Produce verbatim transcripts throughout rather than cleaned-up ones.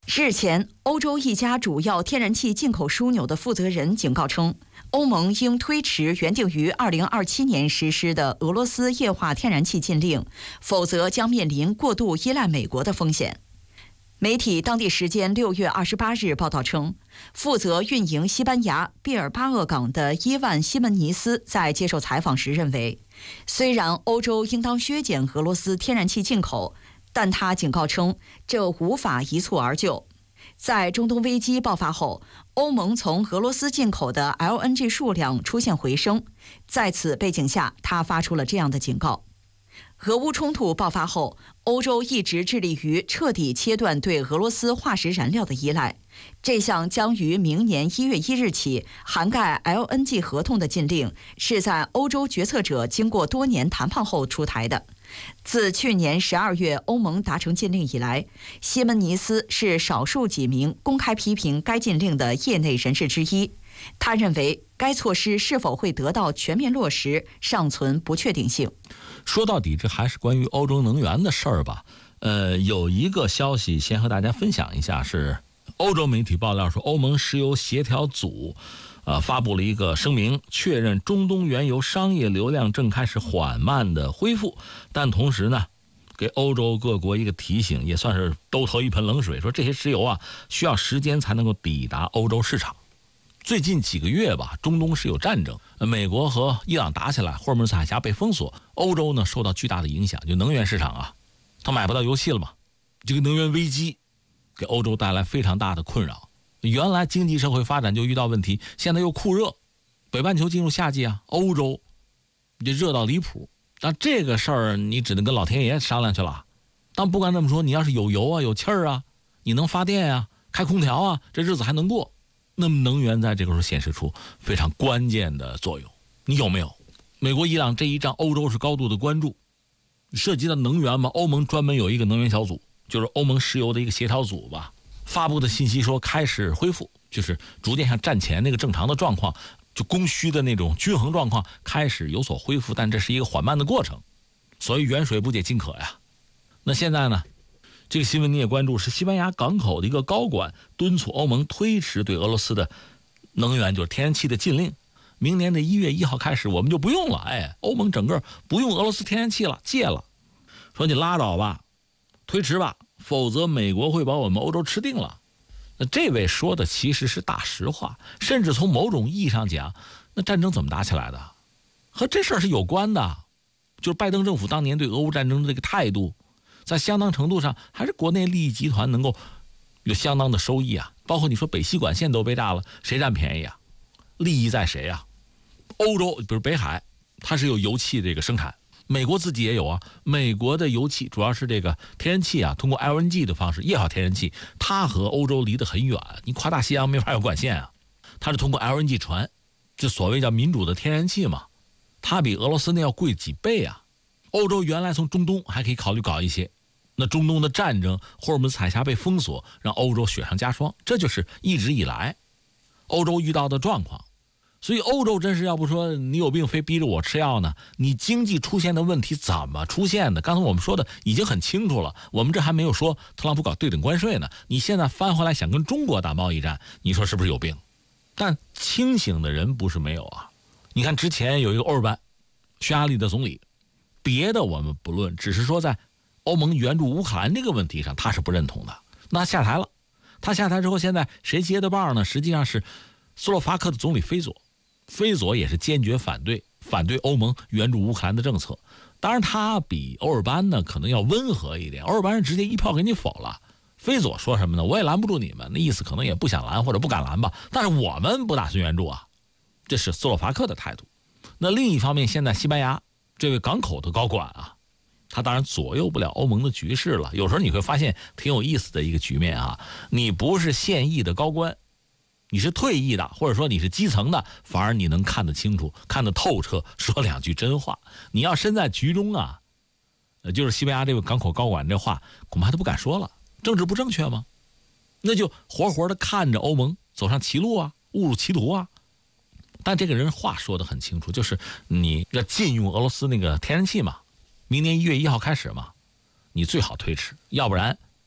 日前，欧洲一家主要天然气进口枢纽的负责人警告称，欧盟应推迟原定于二零二七年实施的俄罗斯液化天然气禁令，否则将面临过度依赖美国的风险。媒体当地时间六月二十八日报道称，负责运营西班牙毕尔巴鄂港的伊万·西门尼斯在接受采访时认为，虽然欧洲应当削减俄罗斯天然气进口，但他警告称，这无法一蹴而就。在中东危机爆发后，欧盟从俄罗斯进口的 L N G 数量出现回升，在此背景下，他发出了这样的警告。俄乌冲突爆发后，欧洲一直致力于彻底切断对俄罗斯化石燃料的依赖。这项将于明年一月一日起涵盖 L N G 合同的禁令，是在欧洲决策者经过多年谈判后出台的。自去年十二月欧盟达成禁令以来，西门尼斯是少数几名公开批评该禁令的业内人士之一。他认为，该措施是否会得到全面落实，尚存不确定性。 说到底，这还是关于欧洲能源的事儿吧。呃，有一个消息先和大家分享一下，是欧洲媒体爆料说，欧盟石油协调组呃，发布了一个声明，确认中东原油商业流量正开始缓慢的恢复，但同时呢，给欧洲各国一个提醒，也算是兜头一盆冷水，说这些石油啊，需要时间才能够抵达欧洲市场。最近几个月吧，中东是有战争，美国和伊朗打起来，霍尔木兹海峡被封锁，欧洲呢受到巨大的影响，就能源市场啊，它买不到油气了嘛，这个能源危机给欧洲带来非常大的困扰。原来经济社会发展就遇到问题，现在又酷热，北半球进入夏季啊，欧洲这热到离谱。但这个事儿你只能跟老天爷商量去了。但不管这么说，你要是有油啊，有气儿啊，你能发电啊，开空调啊，这日子还能过。那么能源在这个时候显示出非常关键的作用，你有没有？美国伊朗这一仗，欧洲是高度的关注，涉及到能源嘛，欧盟专门有一个能源小组，就是欧盟石油的一个协调组吧，发布的信息说开始恢复，就是逐渐像战前那个正常的状况，就供需的那种均衡状况开始有所恢复，但这是一个缓慢的过程，所以远水不解近渴呀。那现在呢，这个新闻你也关注，是西班牙港口的一个高管敦促欧盟推迟对俄罗斯的能源，就是天然气的禁令，明年的一月一号开始我们就不用了，哎，欧盟整个不用俄罗斯天然气了，戒了，说你拉倒吧，推迟吧，否则美国会把我们欧洲吃定了。那这位说的其实是大实话，甚至从某种意义上讲，那战争怎么打起来的，和这事儿是有关的，就是拜登政府当年对俄乌战争的这个态度，在相当程度上还是国内利益集团能够有相当的收益啊。包括你说北溪管线都被炸了，谁占便宜啊？利益在谁啊？欧洲比如北海，它是有油气这个生产，美国自己也有啊。美国的油气主要是这个天然气啊，通过 L N G 的方式，液化天然气，它和欧洲离得很远，你跨大西洋没法有管线啊，它是通过 L N G 船，这所谓叫民主的天然气嘛，它比俄罗斯那要贵几倍啊。欧洲原来从中东还可以考虑搞一些，那中东的战争，霍尔木兹海峡被封锁，让欧洲雪上加霜，这就是一直以来欧洲遇到的状况。所以欧洲真是要不说你有病非逼着我吃药呢，你经济出现的问题怎么出现的？刚才我们说的已经很清楚了，我们这还没有说特朗普搞对等关税呢，你现在翻回来想跟中国打贸易战，你说是不是有病？但清醒的人不是没有啊。你看之前有一个欧尔班，匈牙利的总理，别的我们不论，只是说在欧盟援助乌克兰这个问题上他是不认同的，那下台了。他下台之后，现在谁接的棒呢？实际上是斯洛伐克的总理菲佐，菲佐也是坚决反对反对欧盟援助乌克兰的政策。当然他比欧尔班呢可能要温和一点，欧尔班是直接一票给你否了，菲佐说什么呢？我也拦不住你们，那意思可能也不想拦或者不敢拦吧，但是我们不打算援助啊，这是斯洛伐克的态度。那另一方面，现在西班牙这位港口的高管啊，他当然左右不了欧盟的局势了。有时候你会发现挺有意思的一个局面啊，你不是现役的高官，你是退役的，或者说你是基层的，反而你能看得清楚，看得透彻，说两句真话。你要身在局中啊，就是西班牙这位港口高管这话恐怕都不敢说了，政治不正确吗？那就活活的看着欧盟走上歧路啊，误入歧途啊。但这个人话说得很清楚，就是你要禁用俄罗斯那个天然气嘛，明年一月一号开始嘛，你最好推迟，要不然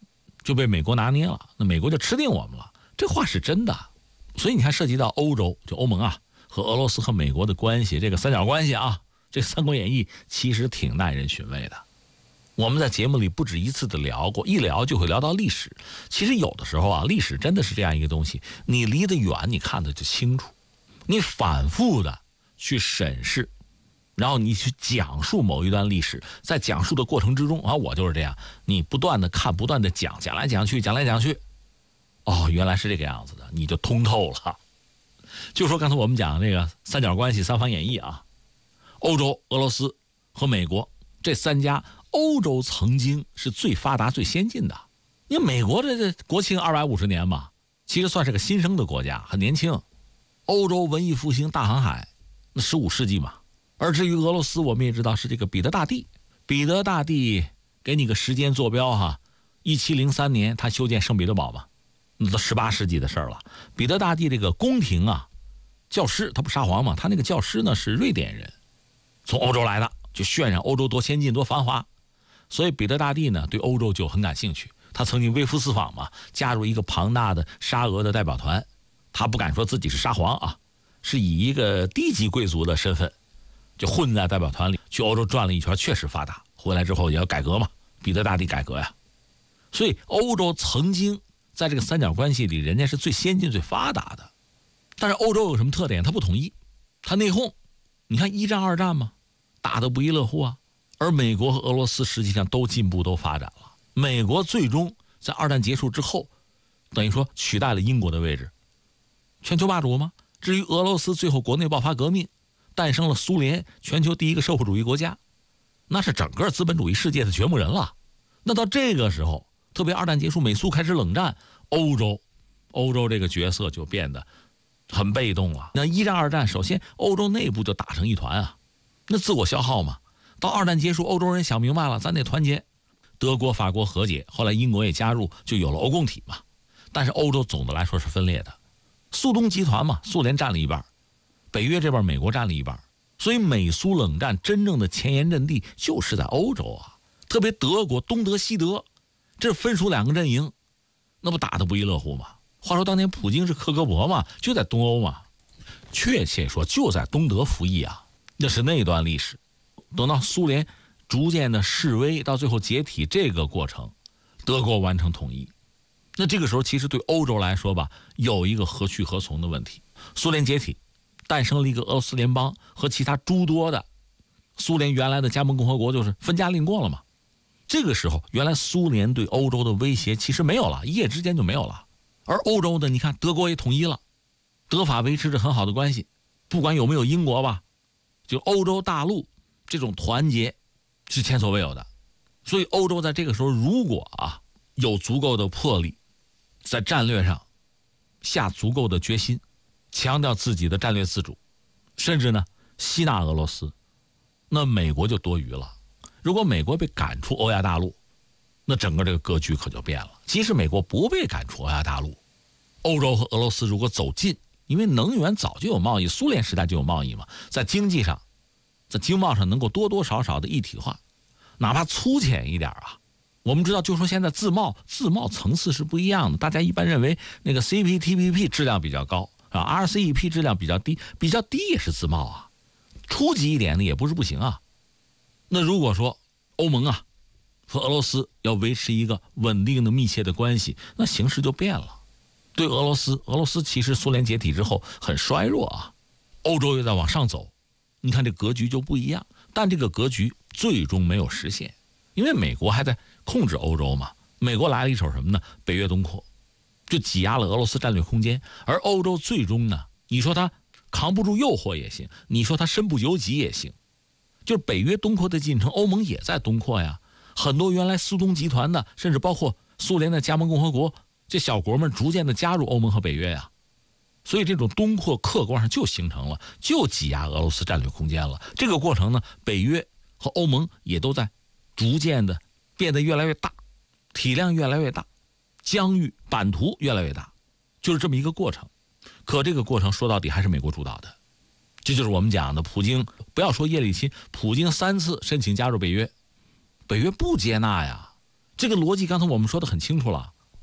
就被美国拿捏了，那美国就吃定我们了。这话是真的。所以你看，涉及到欧洲，就欧盟啊和俄罗斯和美国的关系，这个三角关系啊，这《三国演义》其实挺耐人寻味的。我们在节目里不止一次的聊过，一聊就会聊到历史。其实有的时候啊，历史真的是这样一个东西，你离得远，你看得就清楚。你反复的去审视，然后你去讲述某一段历史，在讲述的过程之中啊，我就是这样，你不断的看，不断的讲，讲来讲去，讲来讲去，哦，原来是这个样子的，你就通透了。就说刚才我们讲这个三角关系、三方演义啊，欧洲、俄罗斯和美国这三家，欧洲曾经是最发达、最先进的。因为美国这这国庆二百五十年嘛，其实算是个新生的国家，很年轻。欧洲文艺复兴、大航海，那十五世纪嘛。而至于俄罗斯，我们也知道是这个彼得大帝。彼得大帝给你个时间坐标哈，一七零三年他修建圣彼得堡嘛，那都十八世纪的事了。彼得大帝这个宫廷啊，教师他不沙皇嘛，他那个教师呢是瑞典人，从欧洲来的，就渲染欧洲多先进多繁华。所以彼得大帝呢对欧洲就很感兴趣，他曾经微服私访嘛，加入一个庞大的沙俄的代表团。他不敢说自己是沙皇啊，是以一个低级贵族的身份就混在代表团里，去欧洲转了一圈，确实发达。回来之后也要改革嘛，彼得大帝改革呀。所以欧洲曾经在这个三角关系里，人家是最先进最发达的。但是欧洲有什么特点？他不统一，他内讧。你看一战二战嘛，打得不亦乐乎啊。而美国和俄罗斯实际上都进步都发展了。美国最终在二战结束之后，等于说取代了英国的位置，全球霸主吗？至于俄罗斯最后国内爆发革命，诞生了苏联，全球第一个社会主义国家，那是整个资本主义世界的掘墓人了。那到这个时候，特别二战结束，美苏开始冷战，欧洲欧洲这个角色就变得很被动了。那一战二战，首先欧洲内部就打成一团啊，那自我消耗嘛。到二战结束，欧洲人想明白了，咱得团结。德国、法国和解，后来英国也加入，就有了欧共体嘛。但是欧洲总的来说是分裂的，苏东集团嘛，苏联占了一半，北约这边美国占了一半，所以美苏冷战真正的前沿阵地就是在欧洲啊。特别德国东德西德，这分属两个阵营，那不打得不亦乐乎吗？话说当年普京是克格勃嘛，就在东欧嘛，确切说就在东德服役啊，那是那段历史。等到苏联逐渐的式微，到最后解体这个过程，德国完成统一。那这个时候其实对欧洲来说吧，有一个何去何从的问题。苏联解体，诞生了一个俄罗斯联邦，和其他诸多的苏联原来的加盟共和国就是分家另过了嘛。这个时候原来苏联对欧洲的威胁其实没有了，一夜之间就没有了。而欧洲的你看德国也统一了，德法维持着很好的关系，不管有没有英国吧，就欧洲大陆这种团结是前所未有的。所以欧洲在这个时候如果啊有足够的魄力，在战略上下足够的决心，强调自己的战略自主，甚至呢吸纳俄罗斯，那美国就多余了。如果美国被赶出欧亚大陆，那整个这个格局可就变了。即使美国不被赶出欧亚大陆，欧洲和俄罗斯如果走近，因为能源早就有贸易，苏联时代就有贸易嘛，在经济上在经贸上能够多多少少的一体化，哪怕粗浅一点啊。我们知道就说现在自贸自贸层次是不一样的，大家一般认为那个 C P T P P 质量比较高啊 ，R C E P 质量比较低，比较低也是自贸啊，初级一点的也不是不行啊。那如果说欧盟啊和俄罗斯要维持一个稳定的密切的关系，那形势就变了。对俄罗斯，俄罗斯其实苏联解体之后很衰弱啊，欧洲又在往上走，你看这格局就不一样。但这个格局最终没有实现，因为美国还在控制欧洲嘛。美国来了一手什么呢？北约东扩，就挤压了俄罗斯战略空间。而欧洲最终呢，你说他扛不住诱惑也行，你说他身不由己也行，就是北约东扩的进程，欧盟也在东扩呀。很多原来苏东集团的，甚至包括苏联的加盟共和国，这小国们逐渐的加入欧盟和北约呀。所以这种东扩客观上就形成了，就挤压俄罗斯战略空间了。这个过程呢，北约和欧盟也都在逐渐的变得越来越大，体量越来越大，疆域版图越来越大，就是这么一个过程。可这个过程说到底还是美国主导的，这就是我们讲的普京，不要说叶利钦，普京三次申请加入北约，北约不接纳呀。这个逻辑刚才我们说的很清楚了，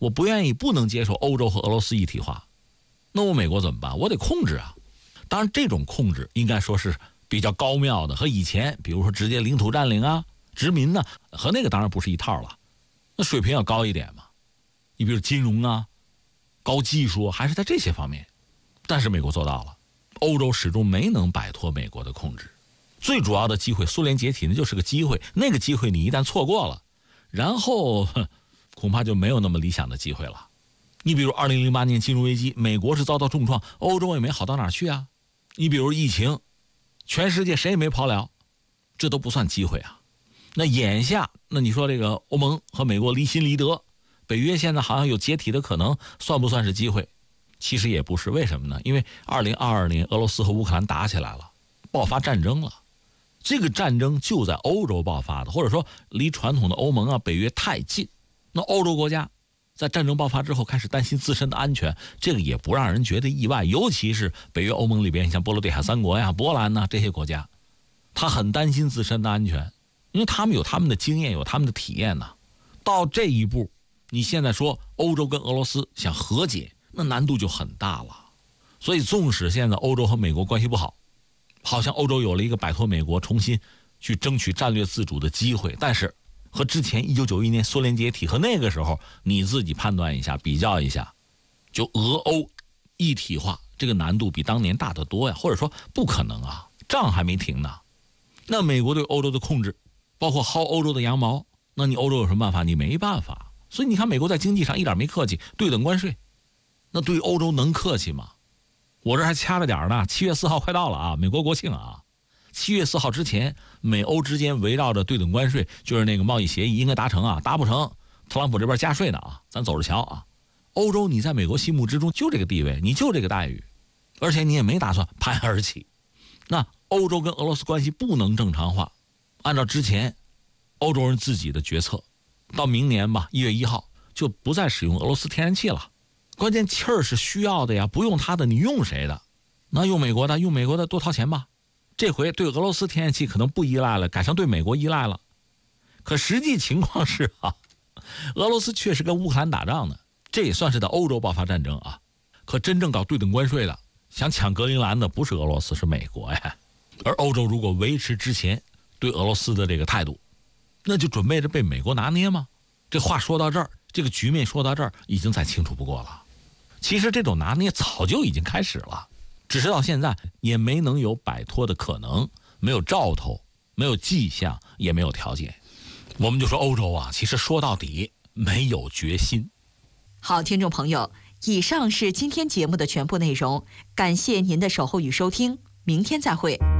我不愿意不能接受欧洲和俄罗斯一体化，那我美国怎么办？我得控制啊。当然这种控制应该说是比较高妙的，和以前比如说直接领土占领啊、殖民呢、啊，和那个当然不是一套了，那水平要高一点嘛。你比如金融啊、高技术还是在这些方面，但是美国做到了，欧洲始终没能摆脱美国的控制。最主要的机会，苏联解体那就是个机会，那个机会你一旦错过了，然后恐怕就没有那么理想的机会了。你比如二零零八年金融危机，美国是遭到重创，欧洲也没好到哪儿去啊。你比如疫情，全世界谁也没跑了，这都不算机会啊。那眼下，那你说这个欧盟和美国离心离德，北约现在好像有解体的可能，算不算是机会？其实也不是，为什么呢？因为二零二二年俄罗斯和乌克兰打起来了，爆发战争了。这个战争就在欧洲爆发的，或者说离传统的欧盟啊、北约太近。那欧洲国家在战争爆发之后开始担心自身的安全，这个也不让人觉得意外。尤其是北约欧盟里边，像波罗的海三国呀、波兰呐这些国家，他很担心自身的安全，因为他们有他们的经验，有他们的体验呐。到这一步，你现在说欧洲跟俄罗斯想和解，那难度就很大了。所以纵使现在欧洲和美国关系不好，好像欧洲有了一个摆脱美国重新去争取战略自主的机会，但是和之前一九九一年苏联解体和那个时候你自己判断一下比较一下，就俄欧一体化这个难度比当年大得多呀，或者说不可能啊，仗还没停呢。那美国对欧洲的控制包括薅欧洲的羊毛，那你欧洲有什么办法？你没办法。所以你看美国在经济上一点没客气，对等关税，那对欧洲能客气吗？我这还掐着点呢，七月四号快到了啊，美国国庆啊。七月四号之前，美欧之间围绕着对等关税，就是那个贸易协议应该达成啊，达不成，特朗普这边加税呢啊，咱走着瞧啊。欧洲你在美国心目之中就这个地位，你就这个待遇，而且你也没打算攀而起。那欧洲跟俄罗斯关系不能正常化，按照之前欧洲人自己的决策，到明年吧，一月一号就不再使用俄罗斯天然气了。关键气儿是需要的呀，不用它的你用谁的？那用美国的，用美国的多掏钱吧。这回对俄罗斯天然气可能不依赖了，改成对美国依赖了。可实际情况是啊，俄罗斯确实跟乌克兰打仗呢，这也算是在欧洲爆发战争啊。可真正搞对等关税的，想抢格陵兰的不是俄罗斯，是美国呀。而欧洲如果维持之前对俄罗斯的这个态度，那就准备着被美国拿捏吗？这话说到这儿，这个局面说到这儿，已经再清楚不过了。其实这种拿捏早就已经开始了，只是到现在也没能有摆脱的可能，没有兆头，没有迹象，也没有条件。我们就说欧洲啊，其实说到底没有决心。 好，听众朋友，以上是今天节目的全部内容，感谢您的守候与收听，明天再会。